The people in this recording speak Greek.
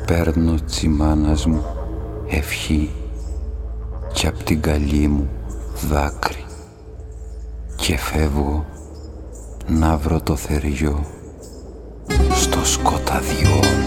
παίρνω της μάνας μου ευχή κι απ' την καλή μου δάκρυ και φεύγω να βρω το θεριό στο σκοταδιό.